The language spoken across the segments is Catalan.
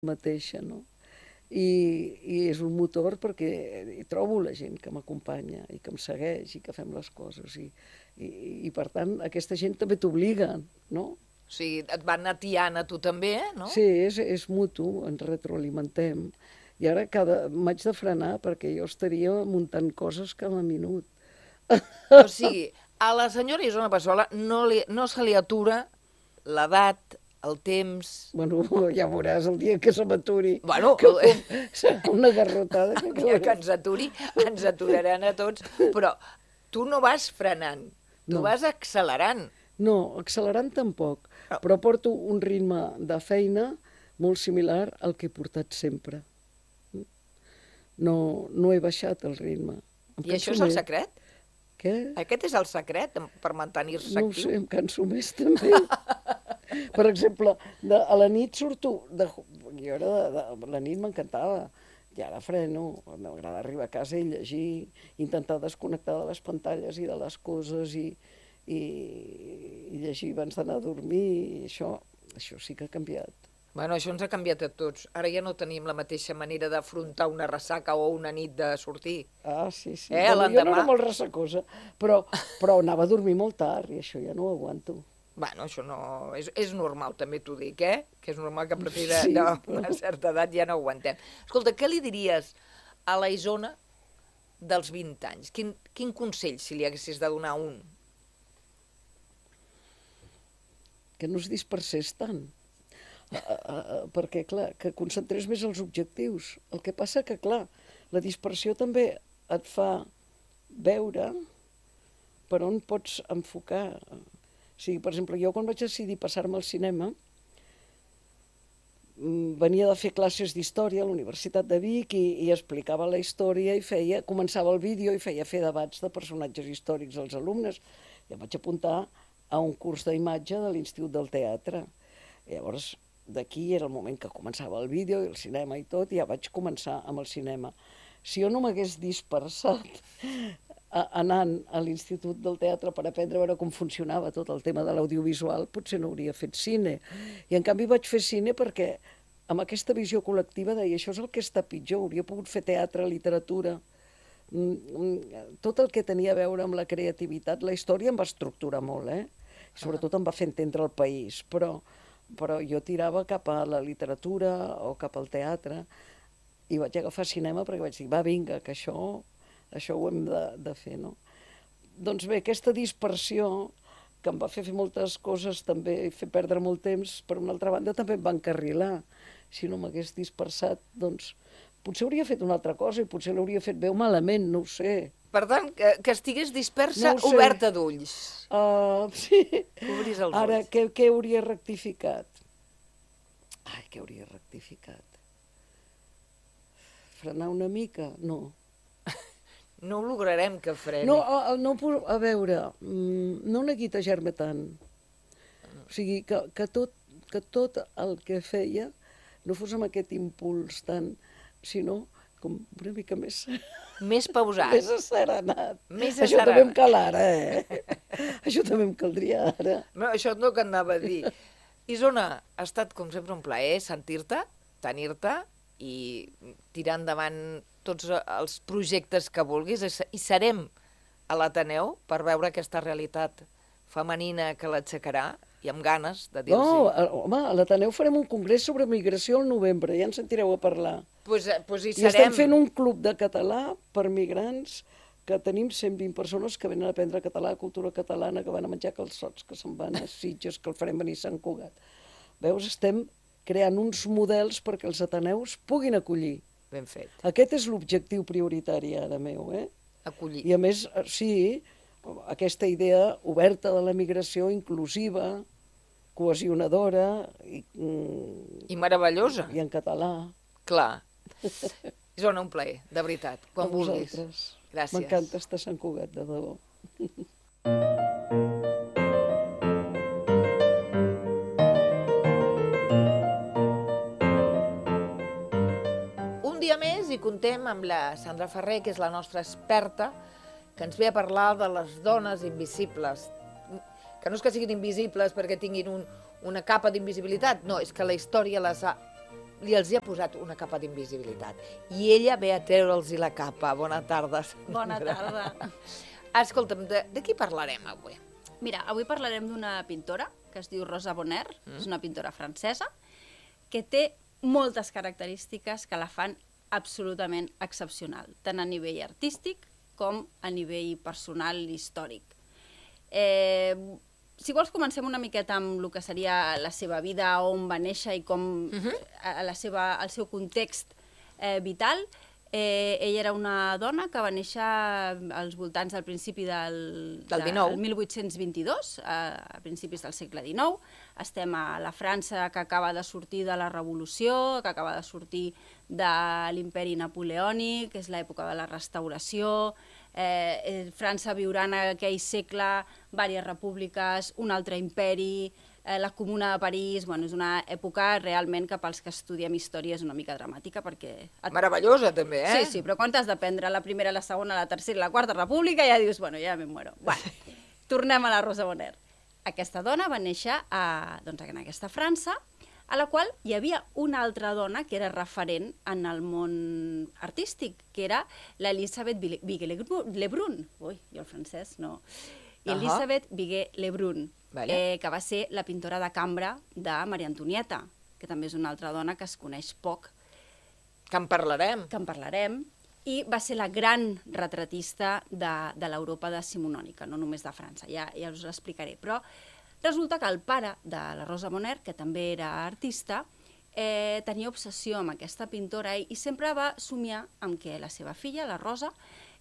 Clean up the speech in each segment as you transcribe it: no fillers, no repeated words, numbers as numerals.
mateixa, no? I és un motor perquè hi trobo la gent que m'acompanya i que em segueix i que fem les coses. I per tant, aquesta gent també t'obliga, no? O sigui, et van atiant a tu també, no? Sí, és mutu, ens retroalimentem. I ara m'haig de frenar perquè jo estaria muntant coses cada minut. O sigui, a la senyora Isona Passola no se li atura l'edat, el temps... Bueno, ja veuràs el dia que se m'aturi. Bueno, Serà una garrotada. el dia que ens aturi, ens aturaran a tots, però tu no vas frenant, tu vas accelerant. No, accelerant tampoc, però porto un ritme de feina molt similar al que he portat sempre. No he baixat el ritme. I això és el secret? Què? Aquest és el secret per mantenir-se actiu? No ho sé, em canso més també. Per exemple, a la nit surto... Jo la nit m'encantava. I ara freno. M'agrada arribar a casa i llegir, intentar desconnectar de les pantalles i de les coses i llegir abans d'anar a dormir. I això sí que ha canviat. Bueno, això ens ha canviat a tots. Ara ja no tenim la mateixa manera d'afrontar una ressaca o una nit de sortir. Ah, sí. L'endemà... Jo no era molt ressacosa, però anava a dormir molt tard i això ja no ho aguanto. Bueno, això no... És normal, també t'ho dic, Que és normal que a partir d'una certa edat ja no aguantem. Escolta, què li diries a la Isona dels 20 anys? Quin consell, si li haguessis de donar un? Que no es dispersés tant. Perquè, clar, que concentrés més els objectius. El que passa que, clar, la dispersió també et fa veure per on pots enfocar. O sigui, per exemple, jo quan vaig decidir passar-me al cinema, venia de fer classes d'història a la Universitat de Vic i explicava la història i començava el vídeo i feia fer debats de personatges històrics als alumnes. I em vaig apuntar a un curs d'imatge de l'Institut del Teatre. I llavors, d'aquí era el moment que començava el vídeo i el cinema i tot, i ja vaig començar amb el cinema. Si jo no m'hagués dispersat anant a l'Institut del Teatre per aprendre a veure com funcionava tot el tema de l'audiovisual, potser no hauria fet cine. I en canvi vaig fer cine perquè amb aquesta visió col·lectiva deia això és el que està pitjor, hauria pogut fer teatre, literatura, tot el que tenia a veure amb la creativitat. La història em va estructurar molt, sobretot em va fer entendre el país, però jo tirava cap a la literatura o cap al teatre i vaig agafar cinema perquè vaig dir, va, vinga, que això ho hem de fer, no? Doncs bé, aquesta dispersió que em va fer moltes coses també i fer perdre molt temps, per una altra banda també em va encarrilar. Si no m'hagués dispersat, doncs potser hauria fet una altra cosa i potser l'hauria fet bé o malament, no ho sé. Per tant, que estigués dispersa, oberta d'ulls. Sí. Que obris els ulls. Ara, què hauria rectificat? Ai, què hauria rectificat? Frenar una mica? No. No ho lograrem que freni. No, a veure, no neguitejar-me tant. O sigui, que tot el que feia no fos amb aquest impuls tant, sinó com una mica més... Més pausat. Més asserenat. Més asserenat. Això també em cal ara, Això també em caldria ara. No, això no que anava a dir. Isona, ha estat com sempre un plaer sentir-te, tenir-te i tirar endavant tots els projectes que vulguis i serem a l'Ateneu per veure aquesta realitat femenina que l'aixecarà i amb ganes de dir-los. No, home, a l'Ateneu farem un congrés sobre migració al novembre, ja en sentireu a parlar. Pues hi serem. I estem fent un club de català per migrants que tenim 120 persones que venen a aprendre català, cultura catalana, que van a menjar calçots, que se'n van a Sitges, que el farem venir a Sant Cugat. Veus, estem creant uns models perquè els ateneus puguin acollir. Ben fet. Aquest és l'objectiu prioritari ara meu, Acollir. I a més, sí, aquesta idea oberta de la migració, inclusiva, cohesionadora i meravellosa. I en català. Clar. Isona, un plaer, de veritat, quan vulguis. Gràcies. M'encanta estar a Sant Cugat, de debò. Un dia més i contem amb la Sandra Ferrer, que és la nostra experta, que ens ve a parlar de les dones invisibles. Que no és que siguin invisibles perquè tinguin una capa d'invisibilitat, no, és que la història les ha els ha posat una capa d'invisibilitat. I ella ve a treure'ls la capa. Bona tarda, Sandra. Bona tarda. Escolta'm, de qui parlarem avui? Mira, avui parlarem d'una pintora que es diu Rosa Bonheur, és una pintora francesa, que té moltes característiques que la fan absolutament excepcional, tant a nivell artístic com a nivell personal i històric. Si vols, comencem una miqueta amb el que seria la seva vida, on va néixer i com el seu context vital. Ella era una dona que va néixer als voltants del principi del 1822, a principis del segle XIX. Estem a la França que acaba de sortir de la Revolució, que acaba de sortir de l'imperi napoleònic, que és l'època de la Restauració. França viurà en aquell segle diverses repúbliques, un altre imperi, la Comuna de París. Bueno, és una època realment que pels que estudiem història és una mica dramàtica perquè... Meravellosa també, eh? Sí, però quan t'has d'aprendre la primera, la segona, la tercera i la quarta república ja dius, bueno, ja me muero. Bueno, tornem a la Rosa Bonheur. Aquesta dona va néixer en aquesta França, a la qual hi havia una altra dona que era referent en el món artístic, que era l'Elisabeth Viguet-Lebrun. Ui, jo el francès no... Elisabeth Viguet-Lebrun, que va ser la pintora de cambra de Maria Antonieta, que també és una altra dona que es coneix poc. Que en parlarem. Que en parlarem. I va ser la gran retratista de l'Europa decimonònica, no només de França, ja us l'explicaré. Però resulta que el pare de la Rosa Bonheur, que també era artista, tenia obsessió amb aquesta pintora i sempre va somiar amb que la seva filla, la Rosa,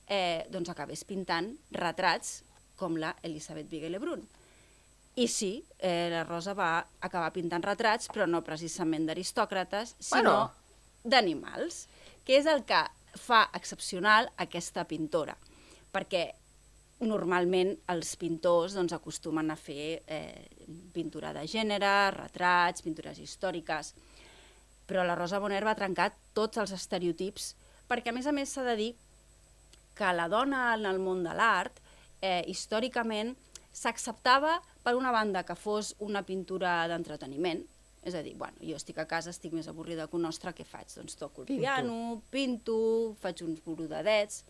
acabés pintant retrats com la Elisabeth Viguet-Lebrun. I sí, la Rosa va acabar pintant retrats, però no precisament d'aristòcrates, sinó d'animals, que és el que fa excepcional aquesta pintora, perquè normalment els pintors acostumen a fer pintura de gènere, retrats, pintures històriques, però la Rosa Bonheur va trencar tots els estereotips, perquè a més s'ha de dir que la dona en el món de l'art històricament s'acceptava, per una banda, que fos una pintura d'entreteniment, és a dir, jo estic a casa, estic més avorrida que un ostre, què faig? Doncs toco el piano, pinto, faig uns borodadets.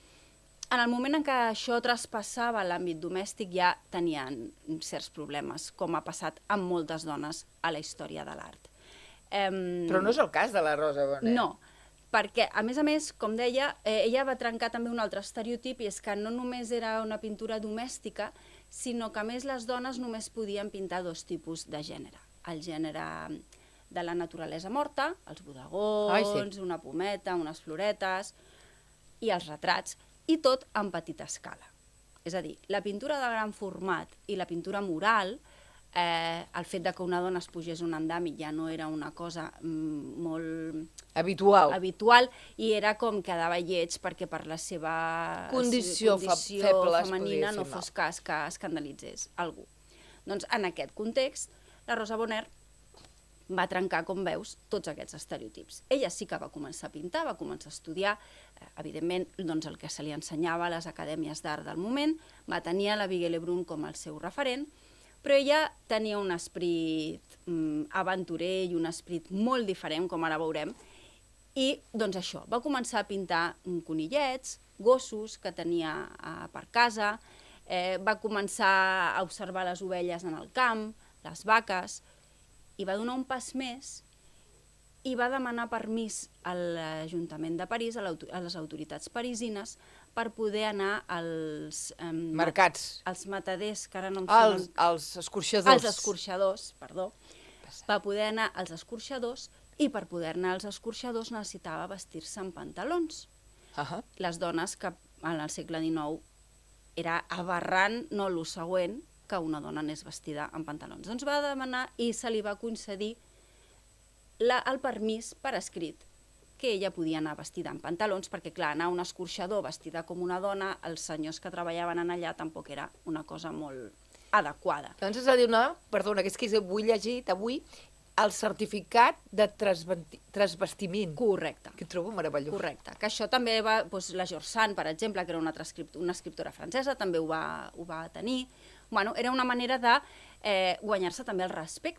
En el moment en què això traspassava l'àmbit domèstic ja tenien certs problemes, com ha passat amb moltes dones a la història de l'art. Però no és el cas de la Rosa Bonheur. No, perquè, a més, com deia, ella va trencar també un altre estereotip, i és que no només era una pintura domèstica, sinó que a més les dones només podien pintar dos tipus de gènere. El gènere de la naturalesa morta, els bodegons, una pometa, unes floretes, i els retrats, i tot en petita escala. És a dir, la pintura de gran format i la pintura mural, el fet que una dona es pugés un andami ja no era una cosa molt habitual i era com quedava lleig perquè per la seva condició femenina no fos cas que escandalitzés algú. Doncs en aquest context, la Rosa Bonheur va trencar, com veus, tots aquests estereotips. Ella sí que va començar a pintar, va començar a estudiar, evidentment, el que se li ensenyava a les acadèmies d'art del moment, va tenir la Viguet-Lebrun com el seu referent, però ella tenia un esperit aventurer i un esperit molt diferent, com ara veurem, i doncs això, va començar a pintar conillets, gossos que tenia per casa, va començar a observar les ovelles en el camp, les vaques, i va donar un pas més i va demanar permís a l'Ajuntament de París, a les autoritats parisines, per poder anar als... mercats. Als mataders, que ara no em semblen... Els escorxadors. Els escorxadors, perdó. Va poder anar als escorxadors i per poder anar als escorxadors necessitava vestir-se amb pantalons. Les dones que en el segle XIX era aberrant, no el següent, que una dona anés vestida amb pantalons. Doncs va demanar i se li va concedir el permís per escrit que ella podia anar vestida amb pantalons, perquè, clar, anar a un escorxador vestida com una dona, els senyors que treballaven allà tampoc era una cosa molt adequada. Doncs és a dir, perdona, que és que vull llegir avui el certificat de transvestiment. Correcte. Que trobo meravellós. Correcte. Que això també va... La George Sand, per exemple, que era una escriptora francesa, també ho va tenir. Bueno, era una manera de guanyar-se també el respecte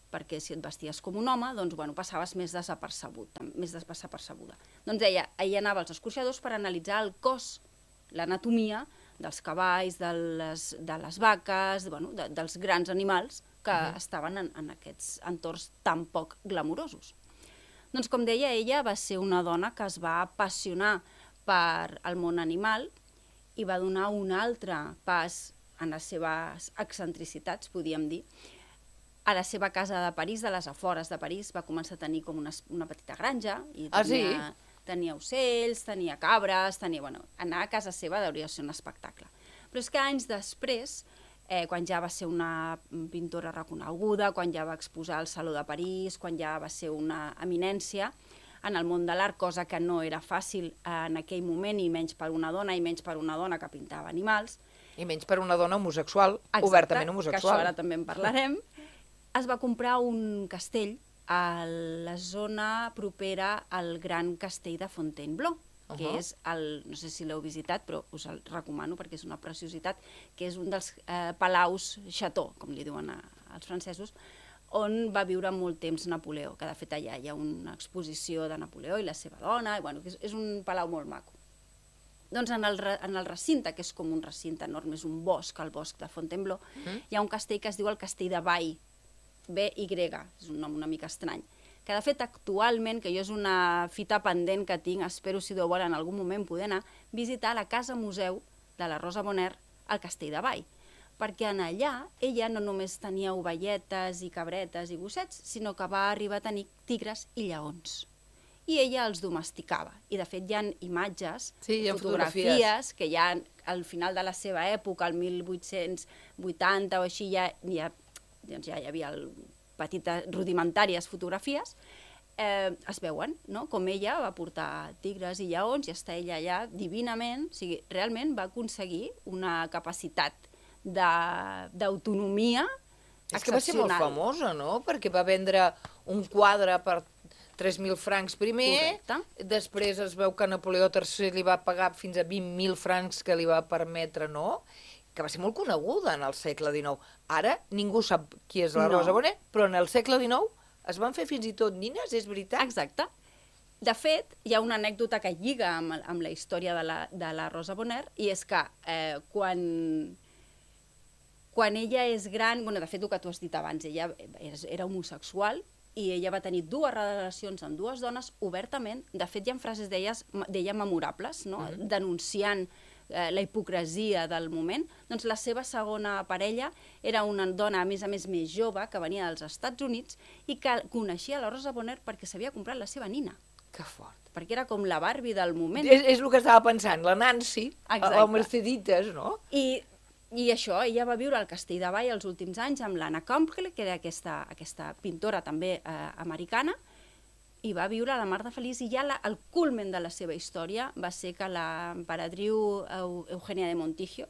perquè si et vesties com un home, doncs, bueno, passaves més desapercebuda. Doncs deia, ella anava als escorxadors per analitzar el cos, l'anatomia dels cavalls, de les vaques, bueno, dels grans animals que estaven en aquests entorns tan poc glamurosos. Doncs, com deia, ella va ser una dona que es va apassionar per el món animal i va donar un altre pas en les seves excentricitats, podríem dir. A la seva casa de París, de les afores de París, va començar a tenir com una petita granja. I tenia ocells, tenia cabres, bueno, anar a casa seva hauria de ser un espectacle. Però és que anys després, quan ja va ser una pintora reconeguda, quan ja va exposar al Saló de París, quan ja va ser una eminència en el món de l'art, cosa que no era fàcil en aquell moment, i menys per una dona, i menys per una dona que pintava animals. I menys per una dona homosexual, obertament homosexual. Que això ara també en parlarem. Es va comprar un castell a la zona propera al Gran Castell de Fontainebleau, que és no sé si l'heu visitat, però us el recomano perquè és una preciositat, que és un dels palaus chateau, com li diuen als francesos, on va viure molt temps Napoleó, que de fet allà hi ha una exposició de Napoleó i la seva dona, i bueno, és un palau molt maco. Doncs en el recinte, que és com un recinte enorme, és un bosc, el bosc de Fontainebleau, hi ha un castell que es diu el Castell de Bay, B-Y, és un nom una mica estrany, que de fet actualment, que jo és una fita pendent que tinc, espero si Déu vol en algun moment poder anar, visitar la casa museu de la Rosa Bonheur al Castell de Bay, perquè en allà ella no només tenia ovelletes i cabretes i gossets, sinó que va arribar a tenir tigres i lleons. I ella els domesticava. I de fet hi ha imatges, fotografies, que ja al final de la seva època, el 1880 o així, ja hi havia petites rudimentàries fotografies, es veuen, no? Com ella va portar tigres i lleons i està ella allà divinament, o sigui, realment va aconseguir una capacitat d'autonomia excepcional. És que va ser molt famosa, no? Perquè va vendre un quadre per 3.000 francs primer, després es veu que Napoleó III li va pagar fins a 20.000 francs que li va permetre, no? Que va ser molt coneguda en el segle XIX. Ara ningú sap qui és la Rosa Bonheur, però en el segle XIX es van fer fins i tot nines, és veritat? Exacte. De fet, hi ha una anècdota que lliga amb la història de la Rosa Bonheur, i és que quan ella és gran, de fet el que tu has dit abans, ella era homosexual, i ella va tenir 2 relacions amb 2 dones obertament. De fet, hi ha frases d'ella memorables, denunciant la hipocresia del moment. Doncs la seva segona parella era una dona, a més més jove, que venia dels Estats Units i que coneixia la Rosa Bonheur perquè s'havia comprat la seva nina. Que fort. Perquè era com la Barbie del moment. És el que estava pensant, la Nancy, la Merceditas, no? I això, ella va viure al Castell de Bay els últims anys amb l'Anna Campbell, que era aquesta pintora també americana, i va viure a la mar de feliç, i ja el culmen de la seva història va ser que l'emperadriu Eugènia de Montijo,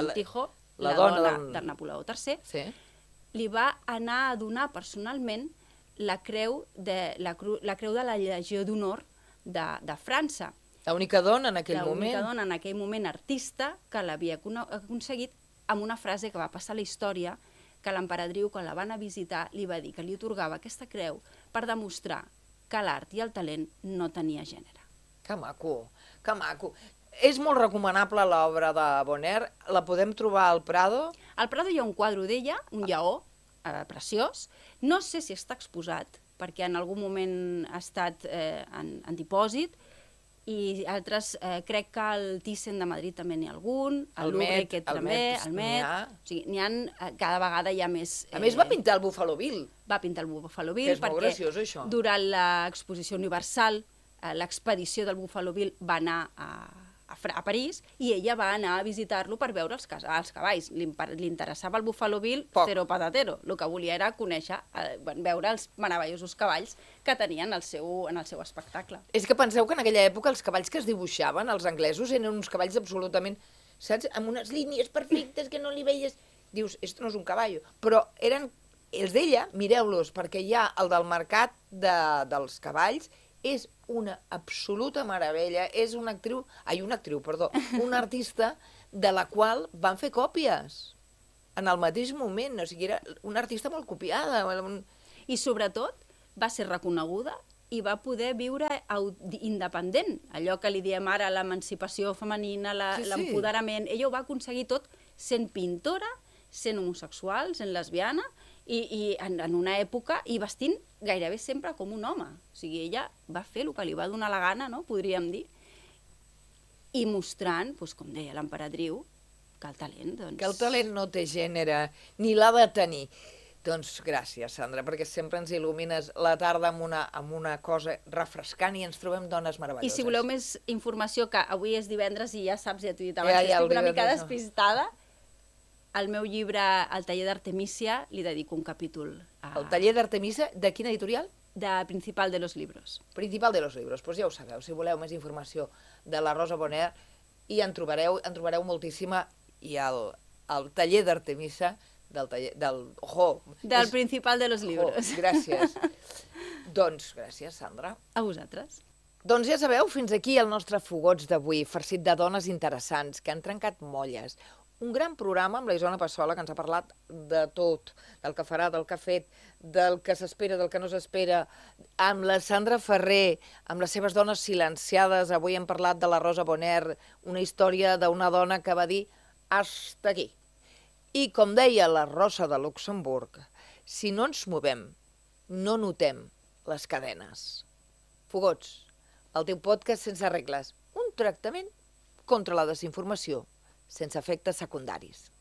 la dona de Napoleó III, li va anar a donar personalment la creu de la Legió d'Honor de França. L'única dona en aquell moment. L'única dona en aquell moment artista que l'havia aconseguit, amb una frase que va passar a la història, que l'emperadriu, quan la van a visitar, li va dir que li atorgava aquesta creu per demostrar que l'art i el talent no tenia gènere. Que maco, que maco. És molt recomanable l'obra de Bonheur. La podem trobar al Prado? Al Prado hi ha un quadre d'ella, un lleó preciós. No sé si està exposat, perquè en algun moment ha estat en dipòsit, i altres, crec que al Thyssen de Madrid també n'hi ha algun, al Louvre també, al Met, o sigui, cada vegada hi ha més... A més va pintar el Buffalo Bill. Va pintar el Buffalo Bill, perquè durant l'exposició universal, l'expedició del Buffalo Bill va anar a París, i ella va anar a visitar-lo per veure els cavalls. Li interessava el Buffalo Bill, zero patatero. El que volia era conèixer, veure els meravellosos cavalls que tenien en el seu espectacle. És que penseu que en aquella època els cavalls que es dibuixaven, els anglesos, eren uns cavalls absolutament, saps, amb unes línies perfectes que no li veies. Dius, esto no és un cavall. Però eren els d'ella, mireu-los, perquè hi ha el del mercat dels cavalls, és una absoluta meravella, és una artista de la qual van fer còpies en el mateix moment, o sigui, era una artista molt copiada. I sobretot va ser reconeguda i va poder viure independent. Allò que li diem ara, l'emancipació femenina, l'empoderament. Ella ho va aconseguir tot sent pintora, sent homosexual, sent lesbiana, i en una època, i vestint gairebé sempre com un home. O sigui, ella va fer el que li va donar la gana, no? Podríem dir, i mostrant, doncs, com deia l'emperadriu, que el talent, doncs... Que el talent no té gènere, ni l'ha de tenir. Doncs gràcies, Sandra, perquè sempre ens il·lumines la tarda amb una cosa refrescant i ens trobem dones meravelloses. I si voleu més informació, que avui és divendres i ja saps, ja t'ho he dit abans, Ja, que estic una mica divendres, despistada, al meu llibre, al taller d'Artemisia, li dedico un capítol. El taller d'Artemisa, de quina editorial? De Principal de los Libros. Principal de los Libros. Doncs ja ho sabeu, si voleu més informació de la Rosa Bonheur, i en trobareu moltíssima, i el taller d'Artemisa, del Principal de los Libros. Gràcies. Doncs gràcies, Sandra. A vosaltres. Doncs ja sabeu, fins aquí el nostre Fogots d'avui, farcit de dones interessants que han trencat molles. Un gran programa amb la Isona Passola, que ens ha parlat de tot, del que farà, del que ha fet, del que s'espera, del que no s'espera, amb la Sandra Ferrer, amb les seves dones silenciades. Avui hem parlat de la Rosa Bonheur, una història d'una dona que va dir «hasta aquí». I com deia la Rosa de Luxemburg, si no ens movem, no notem les cadenes. Fogots, el teu podcast sense regles, un tractament contra la desinformació, sense efectes secundaris.